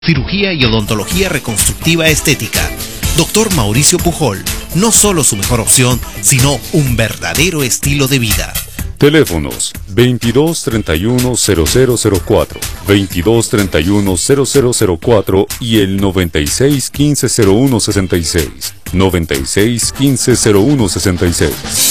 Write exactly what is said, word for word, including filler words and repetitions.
Cirugía y odontología reconstructiva estética. Doctor Mauricio Pujol, no solo su mejor opción, sino un verdadero estilo de vida. Teléfonos veintidós treinta y uno cero cero cero cuatro, veintidós treinta y uno cero cero cero cuatro y el noventa y seis quince cero uno sesenta y seis, noventa y seis quince cero uno sesenta y seis.